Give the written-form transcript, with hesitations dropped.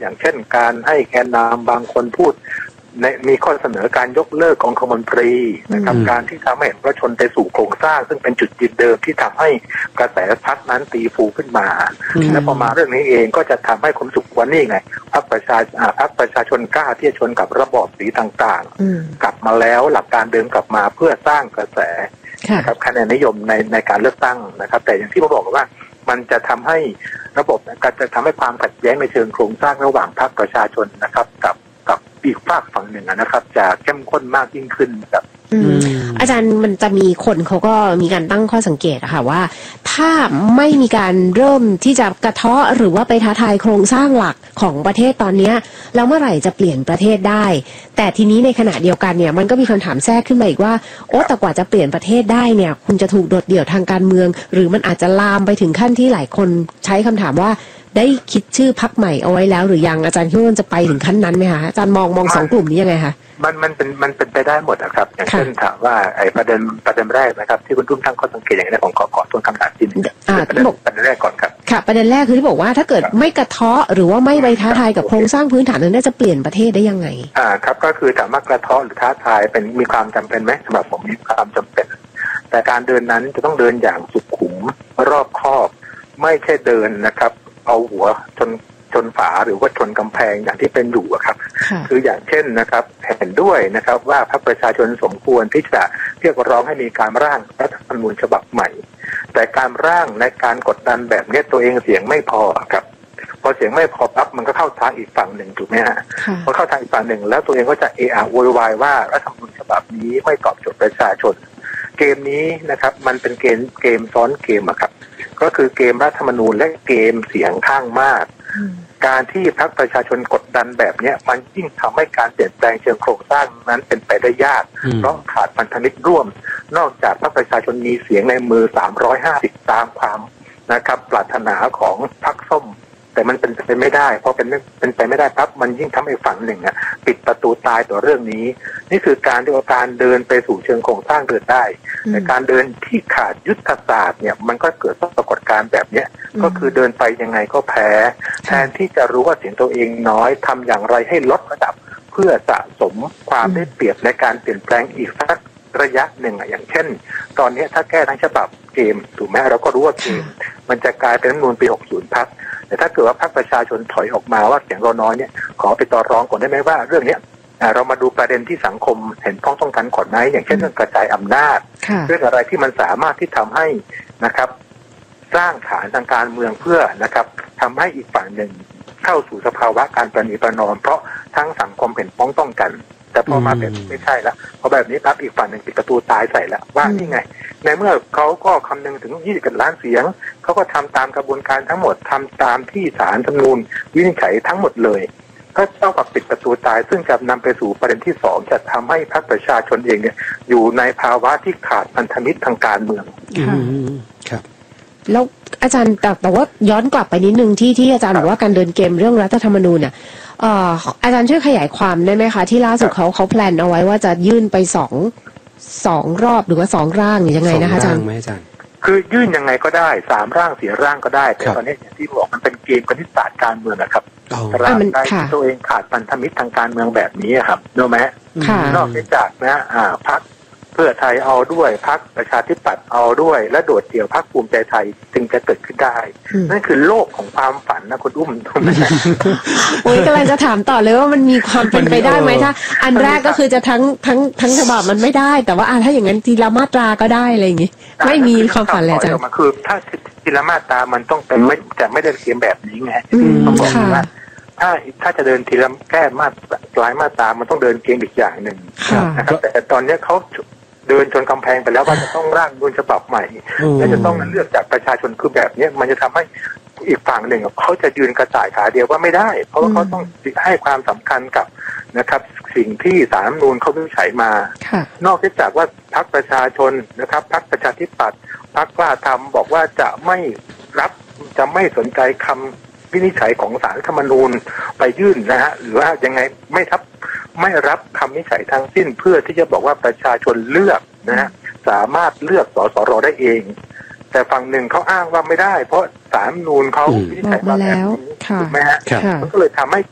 อย่างเช่นการให้แกนนำบางคนพูดมีข้อเสนอการยกเลิกองคมนตรีนะครับการที่ทำให้ประชาชนไปสู่โครงสร้างซึ่งเป็นจุดยืนเดิมที่ทำให้กระแสพรรคนั้นตีฟูขึ้นมาและพอมาเรื่องนี้เองก็จะทำให้คนสุขวันนี้ไงพรรคประชาชนกล้าที่จะชนกับระบอบสีต่างๆกลับมาแล้วหลักการเดิมกลับมาเพื่อสร้างกระแสนะครับคะแนนนิยมในการเลือกตั้งนะครับแต่อย่างที่ผมบอกว่ามันจะทำให้ระบบจะทำให้ความขัดแย้งในเชิงโครงสร้างระหว่างพรรคประชาชนนะครับกับอีกฝากฝั่งหนึ่งนะครับจะเข้มข้นมากยิ่งขึ้นครับอาจารย์มันจะมีคนเขาก็มีการตั้งข้อสังเกตอะค่ะว่าถ้าไม่มีการเริ่มที่จะกระเทาะหรือว่าไปท้าทายโครงสร้างหลักของประเทศตอนนี้แล้วเมื่อไหร่จะเปลี่ยนประเทศได้แต่ทีนี้ในขณะเดียวกันเนี่ยมันก็มีคำถามแทรกขึ้นมาอีกว่าโอ้แต่กว่าจะเปลี่ยนประเทศได้เนี่ยคุณจะถูกโดดเดี่ยวทางการเมืองหรือมันอาจจะลามไปถึงขั้นที่หลายคนใช้คำถามว่าได้คิดชื่อพรรคใหม่เอาไว้แล้วหรือยังอาจารย์คิดว่ามันจะไปถึงขั้นนั้นไหมคะอาจารย์มองสองกลุ่มนี้ยังไงคะมันเป็นไปได้หมดนะครับอย่างเช่นถามว่าไอ้ประเด็นแรกนะครับที่คุณรุ่มตั้งข้อสังเกตอย่างนี้ผมขอทวนคำถามที่หนึ่งประเด็นแรกก่อนครับค่ะประเด็นแรกคือที่บอกว่าถ้าเกิดไม่กระเทาะหรือว่าไม่ไปท้าทายกับโครงสร้างพื้นฐานนั้นจะเปลี่ยนประเทศได้ยังไงครับก็คือถามว่ากระเทาะหรือท้าทายมีความจำเป็นไหมสำหรับผมมีความจำเป็นแต่การเดินนั้นจะต้องเดินอย่างสุขุมรอบคอบไม่ใช่เดินนะครับเอาหัวชนฝาหรือว่าชนกำแพงอย่างที่เป็นอยู่ครับคืออย่างเช่นนะครับเห็นด้วยนะครับว่าพรรคประชาชนสมควรที่จะเรียกร้องให้มีการร่างรัฐธรรมนูญฉบับใหม่แต่การร่างในการกดดันแบบนี้ตัวเองเสียงไม่พอครับพอเสียงไม่พอปั๊บมันก็เข้าทางอีกฝั่งหนึ่งถูกไหมฮะพอเข้าทางอีกฝั่งหนึ่งแล้วตัวเองก็จะโวยวายว่ารัฐธรรมนูญฉบับนี้ไม่ตอบโจทย์ประชาชนเกมนี้นะครับมันเป็นเกมซ้อนเกมครับก็คือเกมรัฐธรรมนูญและเกมเสียงข้างมากการที่พรรคประชาชนกดดันแบบนี้มันยิ่งทำให้การเปลี่ยนแปลงเชิงโครงสร้างนั้นเป็นไปได้ยากเพราะขาดพันธมิตรร่วมนอกจากพรรคประชาชนมีเสียงในมือ350ตามความนะครับปรารถนาของพรรคส้มแต่มันเป็นไปไม่ได้เพราะเป็นไปไม่ได้ครับมันยิ่งทำให้ฝั่งหนึ่งปิดประตูตายต่อเรื่องนี้นี่คือการที่ว่าการเดินไปสู่เชิงโครงสร้างเดินได้แต่การเดินที่ขาดยุทธศาสตร์เนี่ยมันก็เกิดปรากฏการณ์แบบนี้ก็คือเดินไปยังไงก็แพ้แทนที่จะรู้ว่าเสียงตัวเองน้อยทำอย่างไรให้ลดระดับเพื่อสะสมความได้เปรียบในการเปลี่ยนแปลงอีกสักระยะหนึ่งอย่างเช่นตอนนี้ถ้าแก้ทั้งฉบับเกมถูกไหมเราก็รู้ว่าเกมมันจะกลายเป็นรัฐธรรมนูญปี60พรรคแต่ถ้าเกิดว่าพรรคประชาชนถอยออกมาว่าเสียงเราน้อยเนี่ยขอไปต่อรองก่อนได้ไหมว่าเรื่องนี้เรามาดูประเด็นที่สังคมเห็นพ้องต้องกันก่อนไหมอย่างเช่นเรื่องกระจายอำนาจเรื่องอะไรที่มันสามารถที่ทำให้นะครับสร้างฐานทางการเมืองเพื่อนะครับทำให้อีกฝั่งหนึ่งเข้าสู่สภาวะการประนีประนอมเพราะทั้งสังคมเห็นพ้องต้องกันแต่พอมาแบบนี้ไม่ใช่แล้วพอแบบนี้ปั๊บอีกฝั่งหนึ่งปิดประตูตายใส่แล้วว่านี่ไงในเมื่อเขาก็คำนึงถึง20 ล้านเสียงเขาก็ทำตามกระบวนการทั้งหมดทำตามที่ศาลรัฐธรรมนูญวินิจฉัยทั้งหมดเลยก็เท่ากับปิดประตูตายซึ่งจะนำไปสู่ประเด็นที่2จะทำให้พรรคประชาชนเองเนี่ยอยู่ในภาวะที่ขาดพันธมิตรทางการเมืองครับแล้วอาจารย์แต่ว่าย้อนกลับไปนิดนึงที่อาจารย์บอกว่าการเดินเกมเรื่องรัฐธรรมนูญเนี่ยอาจารย์ช่วยขยายความได้ไหมคะที่ล่าสุดเขาแพลนเอาไว้ว่าจะยื่นไปสองรอบหรือว่า2ร่างหรือยังไงนะคะอาจารย์คือยื่นยังไงก็ได้3ร่าง4ร่างก็ได้แต่ตอนนี้อย่างที่บอกมันเป็นเกมคณิตศาสตร์การเมืองนะครับร่างได้ที่ตัวเองขาดพันธมิตรทางการเมืองแบบนี้ครับรู้ไหมนอกจากนะพรรคเพื่อไทยเอาด้วยพรรคประชาธิปัตย์เอาด้วยและโดดเดี่ยวพรรคภูมิใจไทยจึงจะเกิดขึ้นได้นั่นคือโลกของความฝันนะคุณอุ้มโอ้ยกำลังจะถามต่อเลยว่ามันมีความเป็นไปได้ไหมถ้าอันแรกก็คือจะทั้งฉบับมันไม่ได้แต่ว่าถ้าอย่างนั้นทีละมาตราก็ได้อะไรอย่างงี้ไม่มีความฝันเลยจ้ะคือถ้าทีละมาตรามันต้องเป็นไม่ได้เขียนแบบนี้ไงต้องบอกว่าถ้าจะเดินทีละแก้หลายมาตรามันต้องเดินเกมอีกอย่างหนึ่งนะครับแต่ตอนนี้เขาเดินจนกำแพงไปแล้วว่าจะต้องร่างรัฐธรรมนูญฉบับใหม่และจะต้องเลือกจากประชาชนคือแบบนี้มันจะทำให้อีกฝั่งหนึ่งเขาจะยืนกระต่ายขาเดียวว่าไม่ได้เพราะว่าเขาต้องให้ความสำคัญกับนะครับสิ่งที่ศาลรัฐธรรมนูญเขาวินิจฉัยมานอกจากว่าพรรคประชาชนนะครับพรรคประชาธิปัตย์พรรคกล้าทำบอกว่าจะไม่สนใจคำวินิจฉัยของศาลรัฐธรรมนูญไปยื่นนะฮะหรือว่ายังไงไม่รับคำวินิจฉัยทั้งสิ้นเพื่อที่จะบอกว่าประชาชนเลือกนะฮะสามารถเลือกสสรได้เองแต่ฝั่งหนึ่งเขาอ้างว่าไม่ได้เพราะศาลรัฐธรรมนูญเขาวินิจฉัยมาแล้วถูกไหมฮะมันก็เลยทำให้